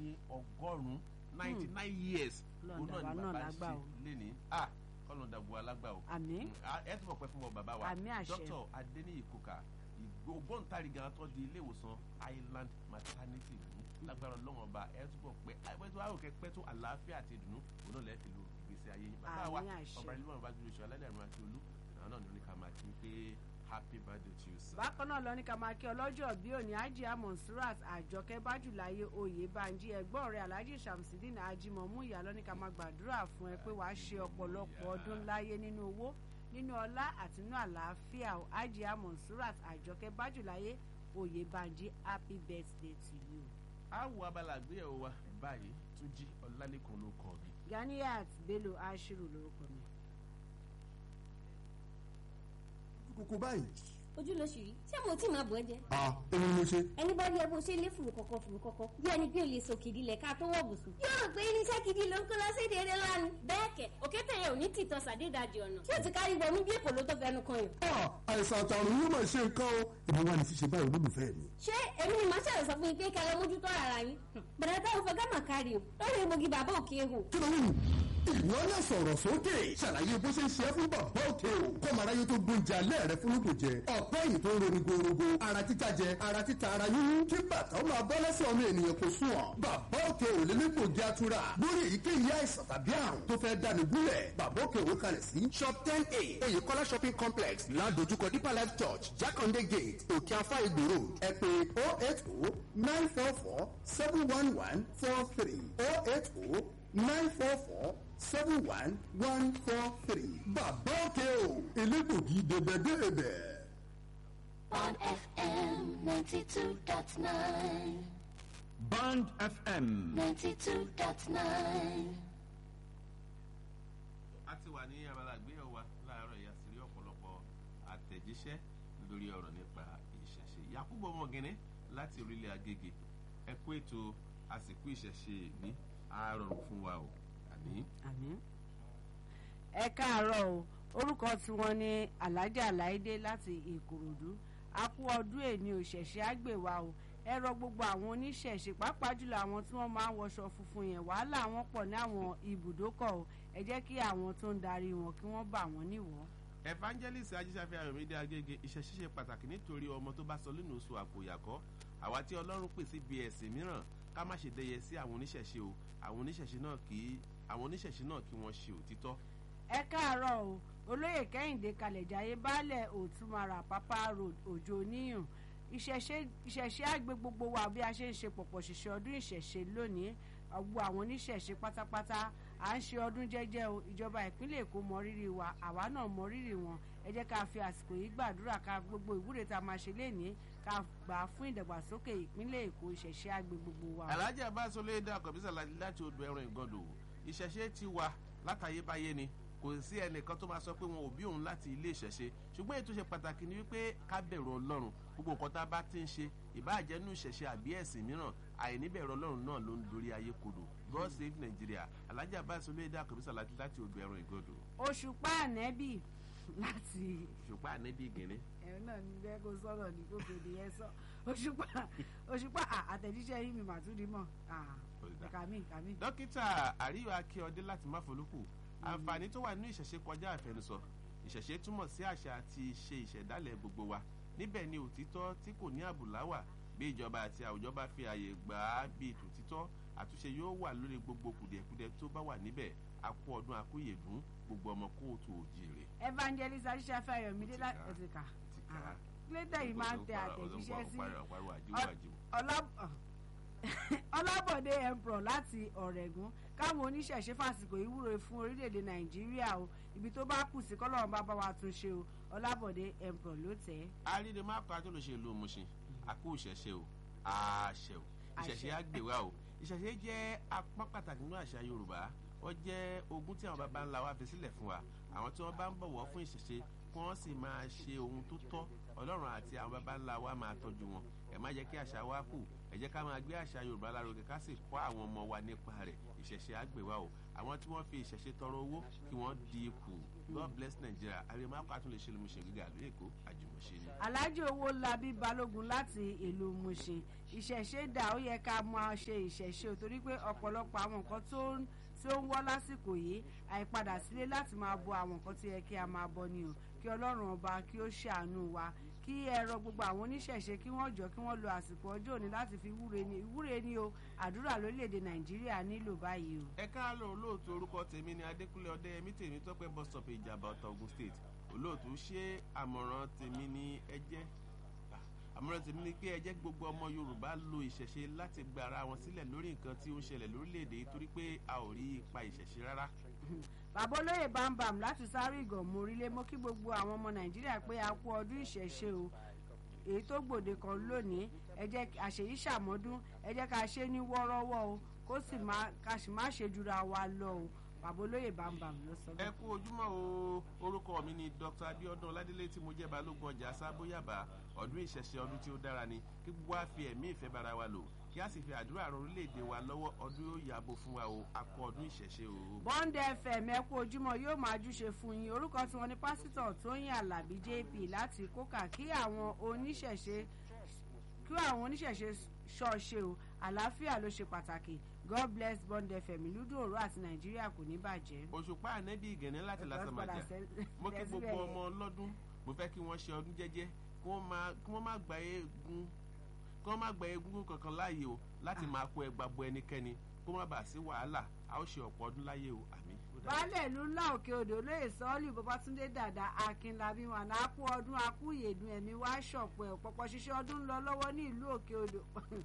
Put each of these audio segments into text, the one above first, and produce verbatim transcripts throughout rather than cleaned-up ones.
ní ọgọ́rùn-ún ninety nine years òun náà ni bàbá ṣe léni ah kọ́nà dàgbò alágbà o ẹ tún bọ̀ pẹ́ fún wọn bàbá wa Dr. Adeniyi Coker ògbóǹtarìgì àwọn tó di ilé ìwòsàn Island Maternity mú lágbára Ọlọ́run ọba ẹ túbọ̀ pẹ́ àìpẹ́ tó àròkẹ́ pẹ́ tó àlàáfíà àti ìdùnnú òun náà lẹ́ẹ̀fì lo ìgbésí ayé yín bàbá wa ọba ìlú ọba jùlọ ṣọ aládàrún àti olú àwọn náà ní oníkà máa kí pé happy birthday to you sir. bákan náà lọ ní ká máa kí ọlọ́jọ́ bí òní Hajiya Monsurat Àjọkẹ́ Bájúláyé Oyèbánjí ẹ̀gbọ́n rẹ̀ Alhaji Shamsideen Ajimomu ìyá lọ ní ká máa gbàdúrà fún ẹ pé wàá ṣe ọ̀pọ̀lọpọ̀ ọdún láyé nínú owó nínú ọlá àti nínú àlàáfíà Hajiya Monsurat Àjọkẹ́ Bájúláyé Oyèbánjí happy birthday to you. àwọ̀ abala àgbéyẹ̀wò wa báyìí Túnjí Ọlálékan ló kọ́ mi. Ganiyat Bello Ashiru lórúkọ mi. kókó báyìí. ojú ló ṣì rí ṣé mo tí máa bọ̀ ẹ́ jẹ́. a èmi ló ṣe. ẹni bá rí ẹ bó ṣe lé fùrù kọ̀kọ̀ fùrù kọ̀kọ̀ bí ẹni pé o lè sọ kìdí lẹ̀ ká tó wọ̀ bùsùn. yóò rò pé irinṣẹ́ gidi ló ń kó lọ sí ìdílé lánàá. bẹ́ẹ̀ kẹ̀ òkété yẹn ò ní tìtọ́ sàdédàjì ọ̀nà tí o ti kárí bọ̀ mí bí èkó ló tó fẹnu kan yìí. àìsàn àtàrùn yóò máa ṣe nǹkan o èmi wà ní ṣíṣe báyìí olólùfẹ́ mi. ṣé èmi ni màá ṣàlẹ̀ sọ fún yín pé kẹlẹ́ mójútó ara yín. bẹ̀rẹ̀ táwọn fẹ́ gámà kárí o lórí egbògi bàbá òkè hò. kí ló ń ìwọ náà sọ̀rọ̀ sókè ṣàlàyé bó ṣe ń ṣe é fún bàbá òkè o kọ́mọ aráyé tó gbóúnjẹ alẹ́ rẹ fún lóko jẹ ọ̀pẹ́ yìí tó ń ronú gbòòrògbò ara títa jẹ ara títa ara yíyún kí bàtà ó máa bọ́ lẹ́sẹ̀ ọmọ ènìyàn kò sùn ọ́ bàbá òkè ò lélẹ́gbògi atura lórí èyíkéyìí àìsàn tàbí àrùn tó fẹ́ dáni gúnlẹ̀ bàbá òkè ò kalẹ̀ sí shop ten a Oyèkọ́lá shopping complex ládojúkọ Deeper Life Church Jakande Gate Òkè Afá Igbó Road ẹ pè oh eight oh nine four four seven one one four three oh eight oh nine four four seven one one four three. bàbá òkè o elégbògi dèbèdèbè. Bond F M ninety-two point nine. Bond F M ninety-two point nine. a ti wà ní abala àgbéyẹ̀wò wa láàárọ̀ ìyá sí rí ọ̀pọ̀lọpọ̀ àtẹ̀jíṣẹ́ lórí ọ̀rọ̀ nípa ìṣẹ̀ṣe Yakubu Ọmọgẹ̀nẹ́ láti orílẹ̀ Agége ẹ kú ètò àsìkò ìṣẹ̀ṣe ní àárọ̀ fún wa o. àmín. ẹ káàárọ̀ o orúkọ tiwọn ni Alhaji Aláìdé láti Ìkòròdú a kú ọdún èní òṣèṣe àgbèwà o ẹ rọ gbogbo àwọn oníṣẹ̀ṣe pàápàá jùlọ àwọn tí wọ́n máa ń wọṣọ funfun yẹn wàhálà wọn pọ̀ ní àwọn ibùdókọ̀ o ẹ jẹ́ kí àwọn tó ń darí wọn kí wọ́n bà wọ́n níwọ̀. Evangelist Ajíṣàfẹ́ Ayọ̀mídé Agége ìṣẹ̀ṣe ṣe pàtàkì nítorí ọmọ tó bá sọ nínú oṣù àpòyàkọ́ àwa tí Ọlọ́run pè sí bí ẹ̀sìn mìíràn ká má ṣe dẹyẹ sí àwọn oníṣẹ̀ṣe o àwọn oníṣẹ̀ṣe náà kì í àwọn oníṣẹ̀ṣe náà kí wọ́n ṣe òtítọ́. ẹ káàárọ̀ o olóyè Kẹ́hìndé Kalẹ̀jáyé baálẹ̀ Òtúmara Papa Road Òjò Níyàn ìṣẹ̀ṣe àgbẹ̀ gbogbo wa bí a ṣe ń ṣe pọ̀pọ̀ ṣìṣẹ́ ọdún ìṣẹ̀ṣe lónìí gbogbo àwọn oníṣẹ̀ṣe pátápátá à ń ṣe ọdún jẹ́jẹ́ o ìjọba ìpínlẹ̀ Èkó mọ rírì wa àwa náà mọ rírì wọn ẹ jẹ́ ká fi àsìkò yìí gbàdúrà ká gbogbo ìwúre tá a máa ṣe lénìí ká gbà fún ìdàgbàsókè ìpínlẹ̀ Èkó ìṣẹ̀ṣe àgbẹ̀ gbogbo wa. Alhaji Abbas Olóyèdè Àkànbísà láti odò ẹran Ìgàndò ìṣẹ̀ṣe ti wà látayébáyé ni kò sí ẹnìkan tó máa sọ pé wọn ò bí òun láti ilé ìṣẹ̀ṣe ṣùgbọ́n ètò ṣe pàtàkì ni wípé ká bẹ̀rù Ọlọ́run gbogbo nǹkan tá a bá ti ń ṣe ìbáàjẹ́nu ìṣẹ̀ṣe àbí ẹ̀sìn mìíràn àìníbẹ̀rù Ọlọ́run náà ló ń dorí ayé kodò God save Nigeria Alhaji Abbas Olóyèdè Àkànbísà láti odò ẹran Ìgàndò. Òṣùpá Ànẹ́bì láti. Òṣùpá Ànẹ́bì gẹ̀rẹ́. ẹ̀rọ náà ní bẹ́ẹ̀ kó sọ̀rọ̀ ní kó fèdè yẹn sọ Òṣùpá Òṣùpá àtẹ̀jíṣẹ́ yìí mi màtúndì mọ̀ kàmí kàmí. Dókítà Àríyọ̀ Akíọdé láti Máfolúkù àǹfààní tó wà nínú ìṣẹ̀ṣe kọjá àfẹnusọ ìṣẹ̀ṣe túmọ̀ sí àṣà àti ìṣe ìṣẹ̀dálẹ̀ gbogbo wa níbẹ̀ ni òtítọ́ tí kò ní àbùlá wà bí ìjọba àti àwùjọ bá fi àyè gbà á bí tòtítọ́ àtúnṣe yóò wà lórí gbogbo kùdìẹ̀kudiẹ tó bá wà níbẹ̀ àkú ọdún àkúyèdún gbogbo ọmọ kóòtù òjìrè. Evangelist Ajíṣàfẹ́ Ayọ̀mídé láti kà lédè yìí máa ń tẹ àtẹ̀jíṣẹ́ sí Ọlábọ̀dé Emperor láti Ọ̀rẹ́gùn káwọn oníṣẹ̀ṣe fàsìkò ìwúre fún orílẹ̀-èdè Nàìjíríà o ibi tó bá kù sí kọ́lọ́run bá bá wa tún ṣe o Ọlábọ̀dé Emperor ló tẹ̀. àrídè má kọ́ àjọ lóṣèlú Mùṣin àkú ìṣẹ̀ṣe o àṣẹ o ìṣẹ̀ṣe àgbèwà o ìṣẹ̀ṣe jẹ́ apá pàtàkì nínú àṣà Yorùbá ó jẹ́ ogún tí àwọn baba ńlá wa fi sílẹ̀ fún wa àwọn tí wọ́n bá ń bọ̀wọ̀ fún ìṣẹ̀ṣe kí wọ́n sì máa ṣe ohun tó tọ́ Ọlọ́run àti àwọn baba ńlá wa máa tọ́jú wọn ẹ má jẹ́ kí àṣà wa kù ẹ jẹ́ ká máa gbé àṣà Yorùbá lárugẹ ká sì kọ́ àwọn ọmọ wa nípa rẹ̀ ìṣẹ̀ṣe àgbèwà o àwọn tí wọ́n fi ìṣẹ̀ṣe tọrọ owó kí wọ́n di ikú God bless Nigeria àrèmákò àtúnlẹ̀ ṣe lómùṣe gíga àlú Èkó àjùmọ̀ṣe ni. Alhaji Owólabí Balógun láti ìlú Mushin ìṣẹ̀ṣe dà ó yẹ ká máa ṣe ìṣẹ̀ṣe torí pé ọ̀pọ̀lọpọ̀ àwọn nǹkan tó ń tí ó ń wọ́ lásìkò yìí àìpadà sílé láti máa bọ àwọn nǹkan tí yẹ kí a máa bọ ni o kí Ọlọ́run ọba kí ó ṣàánú wa kí ẹ̀rọ gbogbo àwọn oníṣẹ̀ṣe kí wọ́n jọ kí wọ́n lo àsìkò ọjọ́ òní láti fi wúre ni ìwúre ni o àdúrà lórílẹ̀‐èdè Nàìjíríà nílò báyìí o. ẹ káàárọ̀ olóòtú orúkọ tèmi ni Adékúnlé Ọdẹ́yẹmí tèmi tọ́pẹ́ bus stop Ìjàmbá Ọ̀tà Ògùn state olóòtú ṣé àmọ̀ràn tèmi ni ẹ jẹ́ àmọ̀ràn tèmi ni pé ẹ jẹ́ gbogbo ọmọ Yorùbá lo ìṣẹ̀ṣe láti gba ara wọn sílẹ̀ lórí nǹkan tí ó ń ṣẹlẹ̀ lórílẹ̀‐èdè yìí torí pé a ò rí ipa ìṣẹ̀ṣe rárá. bàbá olóyè bámbàm láti sáré ìgànmọ́ orílẹ̀ mọ́ kí gbogbo àwọn ọmọ Nàìjíríà pé a kú ọdún ìṣẹ̀ṣe o èyí tó gbòde kan lónìí ẹ jẹ́ àṣeyí ṣàmọ́dún ẹ jẹ́ ká ṣe ní wọ́ọ́rọ́wọ́ o kó sì má ká sì má ṣe jura wa lọ o bàbá olóyè bámbàm ló sọ bẹ́ẹ̀. ẹ kú ojúmọ́ o orúkọ mi ni Dr. Abiodun Ọládélé tí mo jẹ́ balógun ọjà sábóyàbá ọdún ìṣẹ̀ṣe ọdún tí ó dára ni kí gbogbo wa fi ẹ̀mí ìfẹ́ bára wa lò kí a sì fi àdúrà ran orílẹ̀-èdè wa lọ́wọ́ ọdún yóò yàgò fún wa o a kú ọdún ìṣẹ̀ṣe o. Bond F M ẹ kú ojúmọ́ yóò máa júṣe fún yín orúkọ tí wọ́n ní pásítọ̀ Tóyìn Àlàbí J P láti Kókà kí àwọn oníṣẹ̀ṣe kí àwọn oníṣẹ̀ṣe ṣọ́ọ̀ṣe o àlàáfíà ló ṣe pàtàkì God bless Bond F M ìlúdó òru àti Nàìjíríà kò ní bàjẹ́. Òṣùpá ànẹ́bí ìgẹ̀nẹ́ láti lásàmàjà mo kí gbogbo ọmọ ọlọ́dún mo fẹ́ kí wọ́n ṣe ọdún jẹ́jẹ́ kí wọ́n má gba eégún kí wọ́n má gba eégún kankan láàyè o láti máa kó ẹgbàá bo ẹnikẹ́ni kó má bàa sí wàhálà a ó ṣe ọ̀pọ̀ ọdún láyé o àmín. baálẹ̀ ìlú ńlá òkè odò olóyè sọ́ọ́lì Babátúndé Dàda Akínlábí wọn á kú ọdún akú ìyèdùn ẹ̀mí wá ṣọ̀pọ̀ ẹ̀ pọ̀pọ̀ ṣiṣẹ́ ọdún ń lọ lọ́wọ́ ní ìlú òkè odò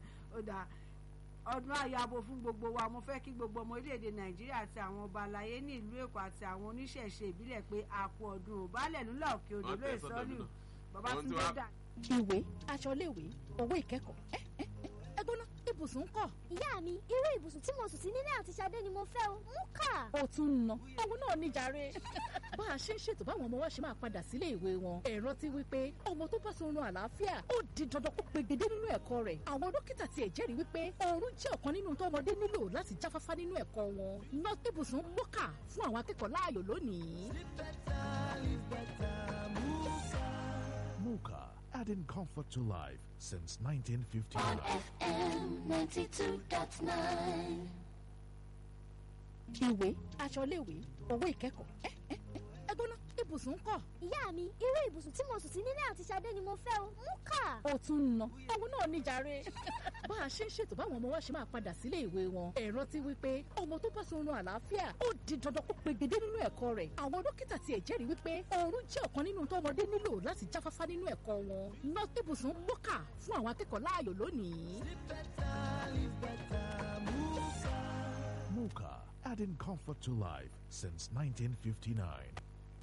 ọdà ọdún àyàbò fún gbogbo wa mo fẹ́ kí gbogbo ọmọ orílẹ̀-èdè Nàìjíríà àti àwọn ọba àlàyé ní ìlú Èkó àti àwọn oníṣẹ̀ṣe ìbílẹ̀ pé a kú ọdún o baálẹ̀ ìlú ńlá òkè odò olóyè sọ́ọ́lì Babátúndé Dàda. ìwé aṣọ iléèwé owó ìkẹ́kọ̀ọ́ ẹ ẹ ẹ gbóná ibùsùn ńkọ́. ìyá mi irú ibùsùn tí mo sùn sí nílé àti Ṣadé ni mo fẹ́ o mú kà. ó tún ń ná owó náà níjàre. bá a ṣe ń ṣètò báwọn ọmọ wa ṣe máa padà sílé ìwé wọn ẹ rántí wípé ọmọ tó bá sọrun àlàáfíà ó di dandan kó pegedé nínú ẹ̀kọ́ rẹ̀ àwọn dókítà tiẹ̀ jẹ́rìí wípé oorun jẹ́ ọ̀kan nínú tó ọmọdé nílò láti jáfáfá nínú ẹ̀kọ́ wọn ná ibùsùn mọ́kà fún àwọn akẹ́kọ̀ọ́ láàyò lónìí. Muka, adding comfort to life since nineteen fifty-nine. on F M ninety-two point nine. ìwé aṣọ iléèwé owó ìkẹ́kọ̀ọ́ ẹ ẹ ẹ gbóná ibùsùn ńkọ́. ìyá mi irú ibùsùn tí mo sùn sí nílé àti Ṣadé ni mo fẹ́ o mú kà. ó tún ń ná owó náà níjàre. bá a ṣe ń ṣètò báwọn ọmọ wa ṣe máa padà sílé ìwé wọn ẹ rántí wípé ọmọ tó bá sọrun àlàáfíà ó di dandan kó pegedé nínú ẹ̀kọ́ rẹ̀ àwọn dókítà tiẹ̀ jẹ́rìí wípé oorun jẹ́ ọ̀kan nínú tó ọmọdé nílò láti jáfáfá nínú ẹ̀kọ́ wọn ná ibùsùn mọ́kà fún àwọn akẹ́kọ̀ọ́ láàyò lónìí. Muka, adding comfort to life since nineteen fifty-nine.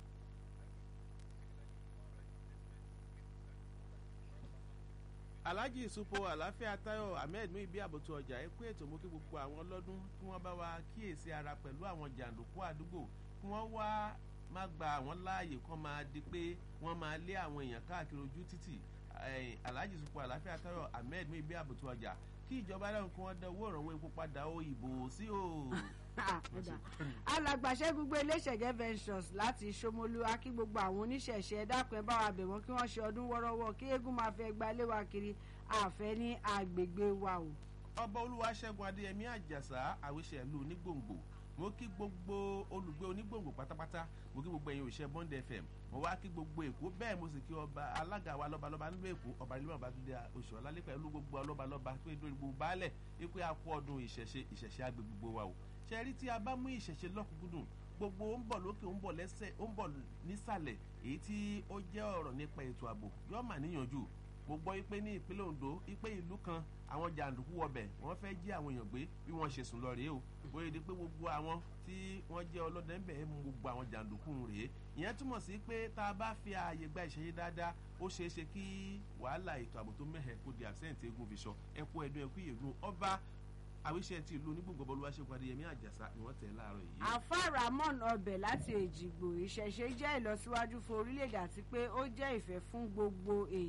Alhaji Isupo Àlàáfíà Táyọ̀ Ahmed Muibi àbòtú ọjà ẹ kú ètò mú kí gbogbo àwọn ọlọ́dún kí wọ́n bá wa kíyèsí ara pẹ̀lú àwọn jàǹdùkú àdúgbò kí wọ́n wá má gba àwọn láàyè kan máa di pé wọ́n máa lé àwọn èèyàn káàkiri ojú títì Alhaji Isupo Àlàáfíà Táyọ̀ Ahmed Muibi àbòtú ọjà kí ìjọba dáhùn kí wọ́n dá owó ìrànwọ́ epo padà ó ìbò sí o. alàgbàṣẹ́ gbogbo iléeṣẹ̀gẹ́ ventures láti Ṣómólú á kí gbogbo àwọn oníṣẹ̀ṣe ẹ dákun ẹ bá wa bẹ̀ wọ́n kí wọ́n ṣe ọdún wọ́rọ́wọ́ kí eégún máa fẹ́ gba ilé wa kiri àfẹ́ ní agbègbè wa o. ọba Olúwaṣẹ́gun Adéyẹmí Àjàsá àwíṣẹ́ ìlú Onígbòǹgbò mo kí gbogbo olùgbé Onígbòǹgbò pátápátá mo kí gbogbo ẹ̀yin òṣìṣẹ́ Bond F M mo wá kí gbogbo Èkó bẹ́ẹ̀ mo sì kí ọba alága wa lọ́balọ́ba nílùú Èkó ọba ìlú Babátúndé oṣù ọ̀làlẹ́ pẹ̀lú gbogbo lọ́balọ́ba tó dórí gbogbo baálẹ̀ wípé a kú ọdún ìṣẹ̀ṣe ìṣẹ̀ṣe àgbè gbogbo wa o ṣe rí tí a bá mú ìṣẹ̀ṣe lọ́kùnkúndùn gbogbo ó ń bọ̀ lókè ó ń bọ̀ lẹ́sẹ̀ ó ń bọ̀ nísàlẹ̀ èyí tí ó jẹ́ ọ̀rọ̀ nípa ètò ààbò yóò mà níyànjú mo gbọ́ pé ní ìpínlẹ̀ Ondo pé ìlú kan àwọn jàǹdùkú wọbẹ̀ wọ́n fẹ́ jí àwọn èèyàn gbé bí wọ́n ṣe sùn lọ rèé o bóyá di pé gbogbo àwọn tí wọ́n jẹ́ ọlọ́dẹ ń bẹ̀ mú gbogbo àwọn jàǹdùkú rèé ìyẹn túmọ̀ sí pé tá a bá fi ààyè gba ìṣẹ̀yẹ dáadáa ó ṣeé ṣe kí wàhálà ètò ààbò tó mẹ́hẹ̀ kó di absent eégún fi sọ ẹkú ẹdún ẹkú ìyẹ̀gún ọba àwíṣẹ́ ti ìlú Onígbòǹgbò Olúwaṣẹ́gun Adéyẹmí Àjàsá ni wọ́n tẹ̀ láàárọ̀ yìí. àfà Ramon ọbẹ̀ láti Èjìgbò ìṣẹ̀ṣe jẹ́ ìlọsíwájú fún orílẹ̀-èdè àti pé ó jẹ́ ìfẹ́ fún gbogbo èèyàn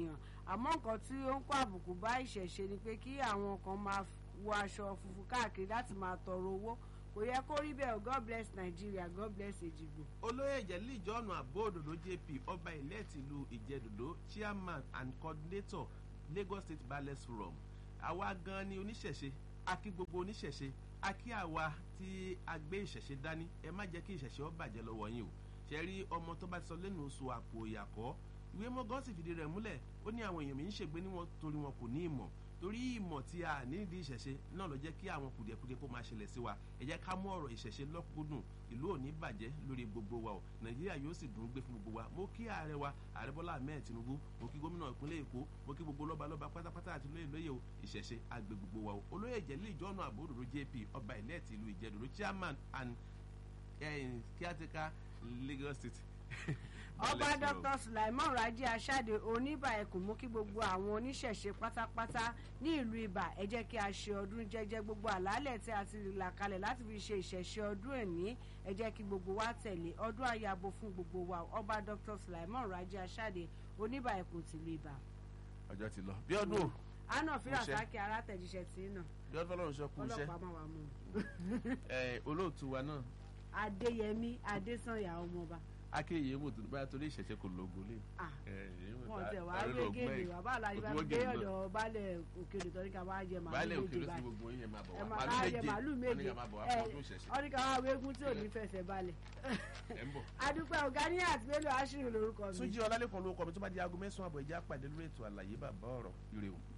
àmọ́ nǹkan tí ó ń kó àbùkù bá ìṣẹ̀ṣe ni pé kí àwọn kan máa wọ aṣọ funfun káàkiri láti máa tọrọ owó kò yẹ kó rí bẹ́ẹ̀ o. God bless Nigeria, God bless Ejigbo. olóyè ìjẹ́lí ìjọ́nù àbóòdòdó J P ọba ilẹ̀ tìlú ìjẹ́dòdó chairman and coordinator Lagos State Ballets Forum. àwa gan ni oníṣẹ̀ṣe a kí gbogbo oníṣẹ̀ṣe a kí àwa tí a gbé ìṣẹ̀ṣe dání ẹ má jẹ́ kí ìṣẹ̀ṣe ó bàjẹ́ lọ́wọ́ yín o. ṣe rí ọmọ tó bá ti sọ lẹ́nu oṣù àpò ìyàkọ́ ìwé mọ́gán sì fìdí rẹ̀ múlẹ̀ ó ní àwọn èèyàn mi ń ṣègbè níwọ̀n torí wọn kò ní ìmọ̀ torí ìmọ̀ tí a nídìí ìṣẹ̀ṣe náà ló jẹ́ kí àwọn kùdìẹ̀kudiẹ kó máa ṣẹlẹ̀ sí wa ẹ jẹ́ ká mú ọ̀rọ̀ ìṣẹ̀ṣe lọ́kùnkúndùn ìlú ò ní bàjẹ́ lórí gbogbo wa o Nàìjíríà yóò sì dùn gbé fún gbogbo wa mo kí ààrẹ wa ààrẹ Bọ́lá Ahmed Tinubu mo kí gómìnà ìpínlẹ̀ Èkó mo kí gbogbo lọ́balọ́ba pátápátá àti lóye lóye o ìṣẹ̀ṣe àgbè gbogbo wa o olóyè ìjẹ́lẹ̀ ìjọ́nà àbódòdó J P ọba ilẹ̀ tìlú Ìjẹ̀dòdó chairman and caretaker Lagos State ọba Dr Sulaiman Raji Asade oníbà ẹkùn mú kí gbogbo àwọn oníṣẹ̀ṣe pátápátá ní ìlú Ìbà ẹ jẹ́ kí a ṣe ọdún jẹ́jẹ́ gbogbo àlàálẹ̀ tí a ti là kalẹ̀ láti fi ṣe ìṣẹ̀ṣe ọdún ẹ̀ní ẹ jẹ́ kí gbogbo wa tẹ̀lé ọdún àyàbò fún gbogbo wa ọba Dr Sulaiman Raji Asade oníbà ẹkùn tìlú Ìbà. ọjọ́ ti lọ bí ọdún o. àná fíra sákì arátẹ̀jíṣẹ́ tí náà. bí ọdún fọlọ́run ṣe kú iṣẹ́ ọlọ́pàá máa wà mú. olóòtú wa náà. Adéyẹmí Adésànyà ọmọọba. akéyè mò tó bá torí ìṣẹ̀ṣẹ̀ kò lógo lé. wọn tẹ wàá gbé géèmì wà bá àlàyé bá gbé ọ̀dọ̀ baálẹ̀ òkèèrè torí ká máa jẹ màálù méje báyìí ẹ máa jẹ màálù méje ẹ ọdún ká wá wégún tí ò ní fẹsẹ̀ balẹ̀. adúpẹ́ ọ̀gá ní àtìmẹ́lò àṣírí lórúkọ mi. Túnjí Ọlálẹ́kan lórúkọ mi tó bá di aago mẹ́sàn-án àbọ̀ ìjà pàdé lórí ètò àlàyé bàbá ọ̀rọ̀ ire o.